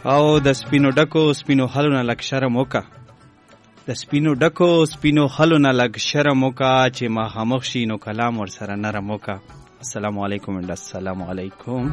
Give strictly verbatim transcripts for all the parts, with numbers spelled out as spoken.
او د سپینو ډکو سپینو حلونه لک شرم وکا د سپینو ډکو سپینو حلونه لک شرم وکا چې مخامخ شي نو کلام ور سره نرم وکا. السلام علیکم اند السلام علیکم.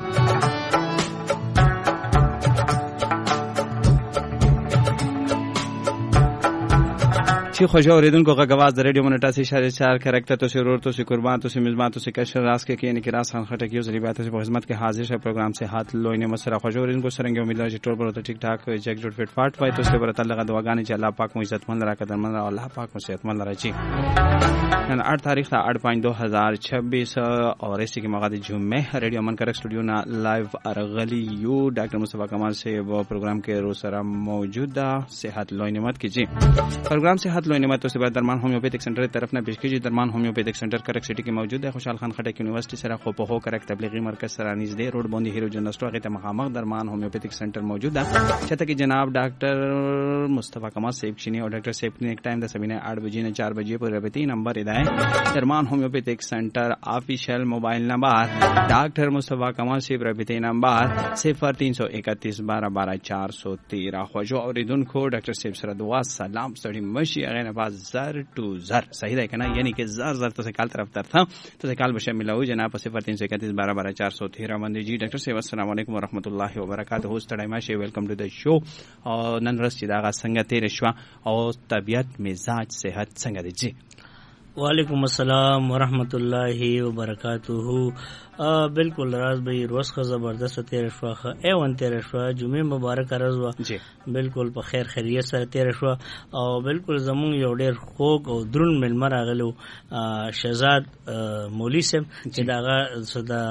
چی خوش اوریدونکو کا گواز د ریډیو مونټا سے اشاره چار کریکٹر تو سے رور تو سے قربان تو سے میزبان تو سے کشر راس کے کہ نکراس خان خټک یو زلی بات سے خدمت کے حاضر ہے پروگرام سے ہاتھ لوئنے مسرا خوش اوریدونکو سرنگ امید ہے ټول پر ٹھیک ٹھاک جیک جوړ فٹ فاٹ وای تو سے بر تعالی دعاګانې چې الله پاک مو عزت مند را قدر مند الله پاک مو صحت مند راچی. نن آٹھ تاریخ تھا آٹھ پانچ دو ہزار چھبیس اور اسی کے مغاد جمعے ریڈیو من کرک اسٹوڈیو نا لائیو ارغلی یو ڈاکٹر مصطفی کمال سے وہ پروگرام کے رو سرا موجودہ صحت لوئ نعمت کی جی پروگرام صحت لوئ نعمت تو سے بعد درمان ہومیوپیتھک سینٹر طرف نہ پیش کیجیے. درمان ہومیوپیتھک سینٹر کرک سٹی کے موجود ہے خوشحال خان خټک یونیورسٹی سرا خو په هو کرک تبلیغی مرکز سرا نږدې روډ باندې هیرو جنرل سٹور کې مخامخ درمان ہومیوپیتھک سینٹر موجود ہے. چته کہ جناب ڈاکٹر مصطفی کمال صاحب چینی اور ڈاکٹر صاحب نے ایک ٹائم د سبینہ آٹھ بجے نے چار بجے پر ربطی نمبر ادا ہے. درمان ہومیوپیتھک سینٹر آفیشیل موبائل نمبر ڈاکٹر مصطفی کمال صاحب ربطی نمبر صفر تین سو اکتیس بارہ بارہ چار سو تیرہ. خوشو اوریدونکو ڈاکٹر صاحب سره دعا سلام سړی مشي هغه نه باز زر ټو زر صحیح ده کنه یعنی کہ زر زر تو سے کال طرف طرف تھا تو سے کال بشے ملاو جناب صفر تین سو اکتیس بارہ بارہ چار سو تیرہ مندی جی. ڈاکٹر صاحب السلام علیکم ورحمۃ اللہ وبرکاتہ. ستړی ماشه ویلکم ټو د شو او نن ورځ چې دا څنګه تیر شو او طبیعت مزاج صحت څنګه دی جی؟ وعلیکم السلام ورحمۃ اللہ وبرکاتہ. بالکل راز بھائی روز کا زبردست تیر شوا ایون تیر شوا جمعه مبارک رضوا بالکل په خیر خیریت سره تیر شوا او بالکل زمون یو ډیر خوږ او درون ملمر اغلو شهزاد مولوی سم چې داغه صدا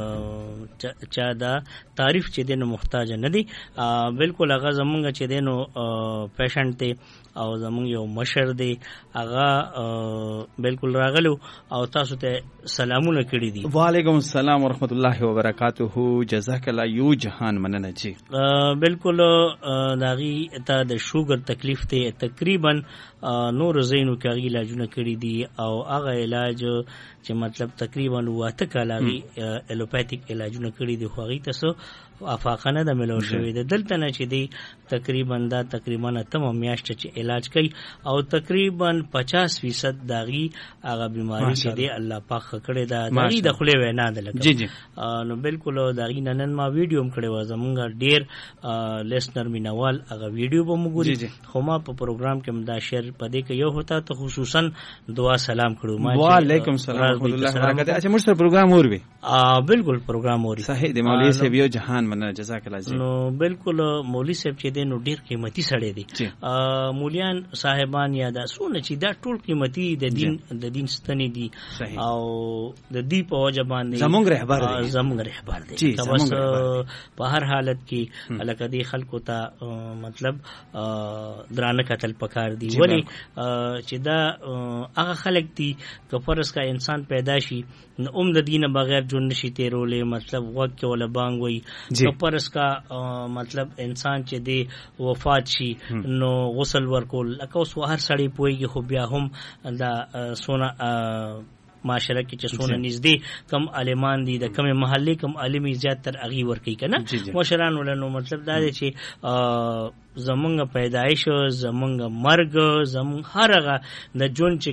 چا دا تعریف چې دینو محتاج نه دی. بالکل هغه زمونږ چې دینو پیشنټ دی او زمون یو مشر دی هغه بالکل راغلو او تاسو ته سلامونه کړی دي. وعلیکم السلام ورحمۃ اللہ وبرکاتہ. جزاک اللہ یو جہان مننه جی. بالکل داغي ته د شوګر تکلیف ته تقریبا نور زینو کې علاجونه کړی دي او هغه علاج چې مطلب تقریبا واته کالاغي الوپیتھک علاجونه کړی دي خو هغه تاسو افاقنه د ملو شوی د دلته نه چې دی تقریبا دا تقریبا تمام میاشت چې علاج کوي او تقریبا پچاس فیصد داغي هغه بیماری چې دی الله پاک کړی دا داغي د خله وینا ده لکه جی جی نو بالکل داغي نن ما ویډیو هم کړی و زمونږ ډیر لیسنر مینوال هغه ویډیو به موږ خو ما په پروګرام کې مدا شیر پدې کې یو ہوتا ته خصوصا دعا سلام کړو. ما وعلیکم السلام ورحمۃ اللہ وبرکاتہ. اچھا مجھ سے پروگرام اور بھی بالکل پروگرام اور صحیح دی مولوی صاحب یو جہان مننه جزاک الله جی. نو بالکل مولوی صاحب چې دی نو ډیر قیمتي سړی دی. مولیان صاحبان یا دا سونه چې دا ټول قیمتي د دین د دین ستنې دي او د دې په وجه باندې زمونږ رهبر دی زمونږ رهبر دی تاسو په هر حالت کې الکه دی خلکو ته مطلب درانه قتل پکار دی ولی چې دا هغه خلک دي که فرض کا انسان پیدا شي نو اوم د دینه بغیر جون نشي تیرولې مطلب وخت کې ولا بانګ وای که فرض کا مطلب انسان چې دی وفات شي نو غسل ورکول لکه اوس هر سړی پويږي خو بیا هم دا سونا معاشره کې چې سونه نږدې کم عالمان دي د کم محلي کم عالمي زیات تر اغي ورکی کنه مشران ولنو مطلب دا دی چې زمونږ پیدایش زمونږ مرګ زمونږ هر هغه د جون چې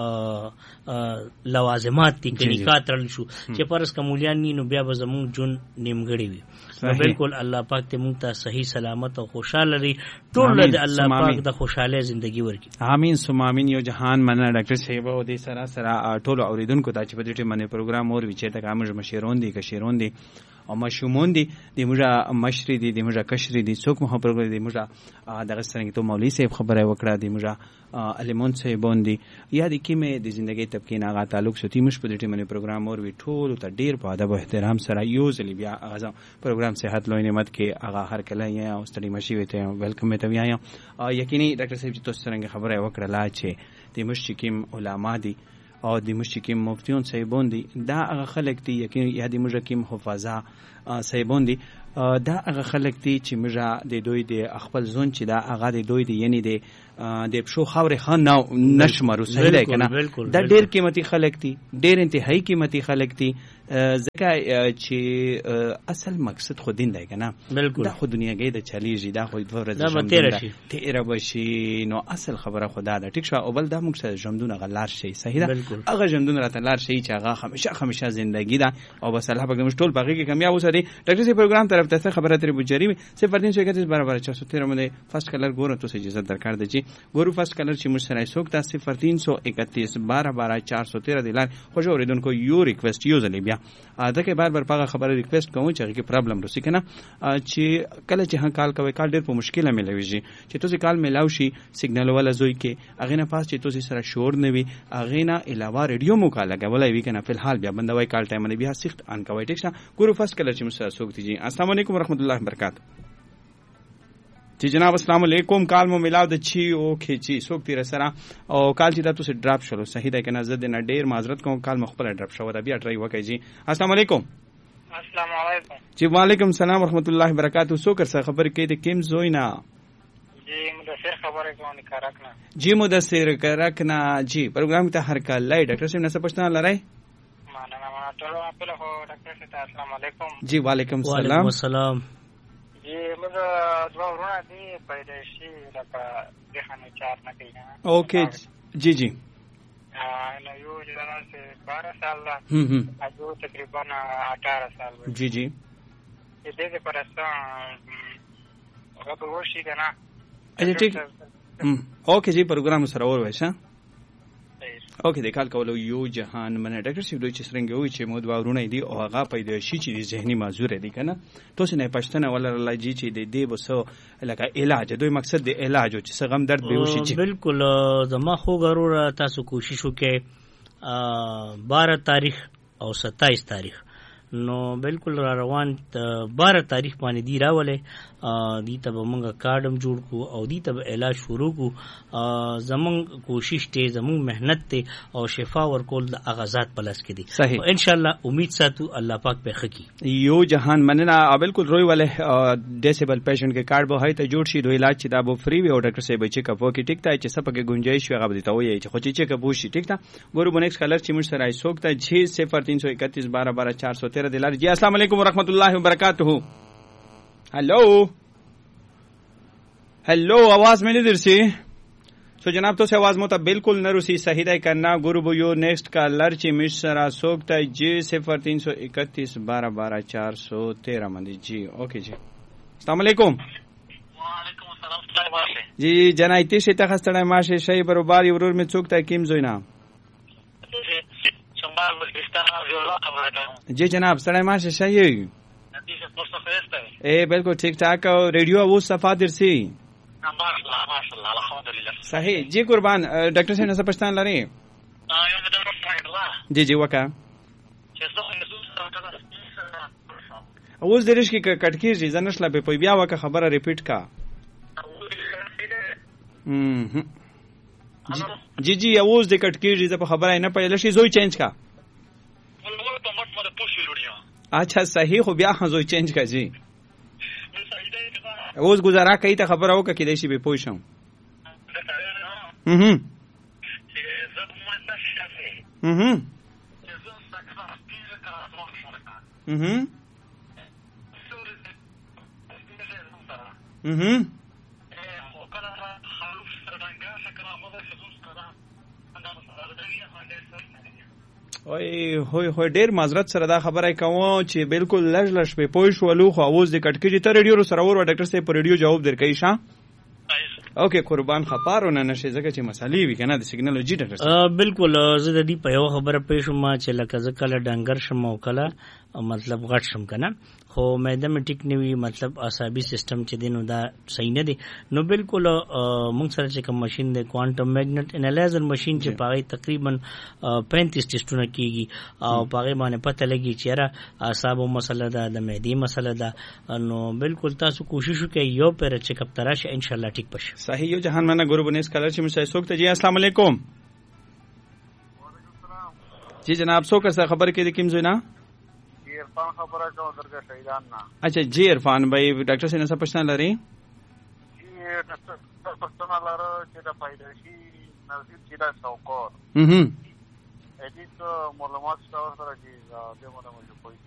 کم لوازمات دي کې کاترل شو چې پرس کومولیان نو بیا به زمونږ جون نیمګړی وي. بالکل الله پاک ته مونږ ته صحیح سلامت او خوشاله لري ټول د الله پاک د خوشاله ژوندۍ ورکړي. امين ثم امين. یو جهان مننه ډاکټر صاحب او دې سره سره ټول اوریدونکو ته چې په دې ټیم باندې پروګرام اور وی چې ته کوم مشرون دي کشیرون دي او مشومون دي د موږ مشري دي د موږ کشري دي څوک مو پروګرام دي موږ دغه څنګه ته مولوی صاحب خبره وکړه دي موږ علمون صاحبون دي یا د کیمه د ژوندۍ طبقه نه غا تعلق شتي مش په دې ټیم باندې پروګرام اور وی ټول ته ډیر په ادب او احترام سره یو ځلی بیا غزا پروګرام صحت لوی نعمت کې هغه هر کله یا او ستړي مشي وته ویلکم ته ویایم. یقیني ډاکټر صاحب چې تاسو څنګه خبره وکړه لا چې د مشکیم علما دي او د مشکیم مفتیون صاحبون دي دا هغه خلک دي یقیني یا د مشکیم حفاظا صاحبون دي دا هغه خلک دي چې مجا د دوی د خپل ځون چې دا هغه د دوی دی یعنی د د بشو خاورې خان نو نشمرو صحیح ده کنه دا ډیر قیمتي خلک دي ډیر انتهایی قیمتي خلک دي ځکه چې اصل مقصد خو دین دی کنه بالکل دا خو دنیاګۍ د چلیږي دا خو د ورځې دا تیر شي تیر بشي نو اصل خبره خدا ده ټیک شو او بل دا موږ سره ژوندونه غلار شي صحیح ده هغه ژوندونه راته لار شي چې هغه همیشه همیشه ژوندۍ ده او بس الله پاک موږ ټول باقي کې کامیاب وسه دي ډاکټر سی پروګرام طرف ته خبره ترې بجری صفر تین سو اکتیس برابر چار سو تیرہ باندې فرست کلر ګورو ته اجازه درکار دی چې ګورو فرست کلر چې موږ سره سوکتا صفر تین سو اکتیس برابر چار سو تیرہ دلار خوشو اوریدونکو یو ریکوست یو ځلې بیا دا کې بار بار پاغه خبره ریکوست کوم چې کې پرابلم رسې کنه چې کله چې هغه کال کوي کال ډېر په مشکله ملويږي چې تاسو کال ملاو شي سیګنال ولا زوی کې اغه نه پاس چې تاسو سره شور نه وي اغه نه علاوه ریډیو مو کال لګولای وي کنه فلحال بیا بندوي کال ټایم نه بیا سخت ان کوي ټیک شه ګورو فرست کلر چې مسا سوکتی جی السلام علیکم ورحمت الله وبرکاتہ جی جناب السلام علیکم کال مو ملاو د چی او کې چی سوکتی رسره او کال چې تاسو ډراپ شلو صحیح ده کنه زه د نه ډیر معذرت کوم کال مخبل ډراپ شو دا بیا ټرای وکړئ جی السلام علیکم السلام علیکم جی وعلیکم السلام ورحمت الله وبرکاتہ سو کر څه خبر کې د کیم زوینا جی مدثر خبره کوم کرکنا جی مدثر کرکنا جی پروګرام ته هر کال لای ډاکټر صاحب نه پښتنه لړای معنا ما ټول خپل هو ډاکټر صاحب السلام علیکم جی وعلیکم السلام وعلیکم السلام جی موږ دوا ورونه دي پیدایشي لکه د خانه چار نه کیږي اوکې جی جی نو یو جنا سے بارہ سال دا هم هم اجو تقریبا اٹھارہ سال جی جی دې دې پرستا هغه په وشي کنه اجه ټیک هم اوکې جی پروګرام سره اور وایشه اوکې د کال کولو یو جهان منه ډاکټر سی دوی چې څنګه وي چې مود باورونه دي او هغه پیدا شي چې ذهني معذور دي کنه تاسو نه پښتنه ولا الله جی چې د دې بسو لکه علاج دوی مقصد د علاج چې څنګه غم درد به وشي بالکل زما خو ضرور تاسو کوشش وکړئ بارہ تاریخ او ستائیس تاریخ نو بالکل را روان بارہ تاریخ باندې دی راولې دی ته موږ کارډم جوړ کو او دی ته علاج شروع کو زمونږ کوشش ته زمونږ مهنت ته او شفا ورکول د اغازات پلس کې دي او ان شاء الله امید ساتو الله پاک په خکی یو جهان مننه بالکل روي ولې ډیسیبل پیشنټ کې کارډ به هاي ته جوړ شي دوی علاج چې دا به فری وي او ډاکټر صاحب چې کپو کې ټیک ته چې سپکه گنجائش وي هغه به وي چې خو چې کپو شي ټیک ته ګورو بنکس کلر چې موږ سره ایسوک ته چھ صفر تین سو اکتیس بارہ بارہ چار سو تیرہ دلار جی السلام علیکم ورحمۃ اللہ وبرکاتہ ہیلو ہیلو آواز میں نہیں درسی سو جناب تو سے آواز متا بالکل نہ رسی صحیح ہے کرنا گرو بو نیکسٹ کا لرچی مشرا سوکتا جی صفر تین سو اکتیس بارہ بارہ چار سو تیرہ مندی جی اوکے جی السلام علیکم وعلیکم السلام جی جنایتی سے تخستڑ ماشه شی برابر ورور میں چوکتا کیم زوینا جی جناب سڑے ماشه شی اے بالکل ٹھیک ٹھاک ریڈیو وہ صفا درسی صحیح جی قربان ڈاکٹر سے نسا پشتان لري جی جی وکا اوس درش کی کټکی جی زنشلا به پوی بیا وکا خبره ریپیټ کا جی جی اوس د کټکی جی په خبره نه پېل شي زوی چینج کا اچھا صحیح خو بیا زوی چینج کا جی اوس گزارا کوي ته خبره وکړه کې دیشي به پوه شم هم هم هم هم اوی هوی هوی ډیر معذرت سره دا خبره کوم چې بالکل لږ لږ په پوه شولو خو اوس د کټکې ته ریډیو سره ور ډاکټر صاحب په ریډیو جواب درکې شه اوکې قربان خپارونه نشي ځکه چې مسالې وی کنه د سیګنالوجي ډاکټر بالکل زه د دې په یو خبره پېښ ما چې لکه ځکه له ډنګر شم او کله مطلب غټ شم کنه خو میدمټیک نیوی مطلب اعصابي سیستم چې دینو دا صحیح نه دی نو بالکل موږ سره چې کوم ماشين دی کوانټم میګنیټ انالایزر ماشين چې پاره تقریبا پینتیس ټیسټونه کیږي او پاره باندې پته لګي چې را اعصابو مسله ده د معدې مسله ده نو بالکل تاسو کوشش وکړئ یو پر چیک اپ تراشه ان شاء الله ٹھیک بشي صحیح یو جهان منه ګورو بنس کلر چې مشه سوکته جی السلام علیکم جی جناب سو کر خبر کې د کیم زوینا عرفان خبره کوم درګه شهیدان نه اچھا جی عرفان بھائی ډاکټر سے نسا پښتنه لري جی ډاکټر پښتنه لري چې د پیدایشي نزدیک چې دا څوکور هم ادي تو معلومات شته ورته چې د مونږ مو کوي